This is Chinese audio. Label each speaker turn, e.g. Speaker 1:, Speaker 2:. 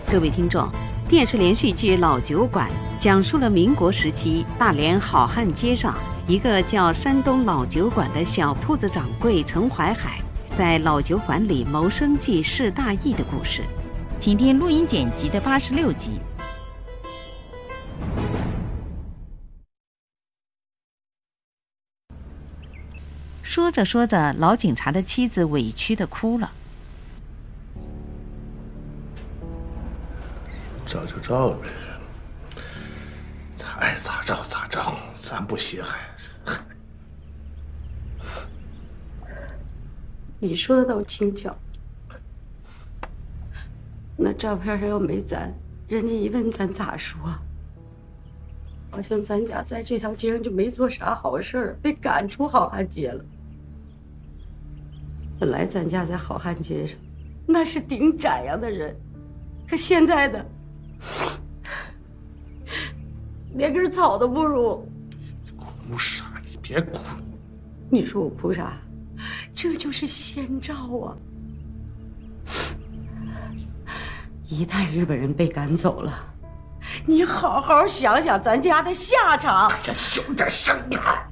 Speaker 1: 各位听众，电视连续剧《老酒馆》讲述了民国时期大连好汉街上一个叫山东老酒馆的小铺子掌柜陈怀海在老酒馆里谋生计事大义的故事。请听录音剪辑的86集。说着说着，老警察的妻子委屈地哭了。
Speaker 2: 照就照呗，他爱咋照咋照，咱不稀罕。
Speaker 3: 你说的倒轻巧，那照片上要没咱，人家一问咱咋说？好像咱家在这条街上就没做啥好事，被赶出好汉街了。本来咱家在好汉街上，那是顶展扬的人，可现在的连根草都不如。
Speaker 2: 哭啥？你别哭。
Speaker 3: 你说我哭啥？这就是先兆啊！一旦日本人被赶走了，你好好想想咱家的下场。
Speaker 2: 小点声啊！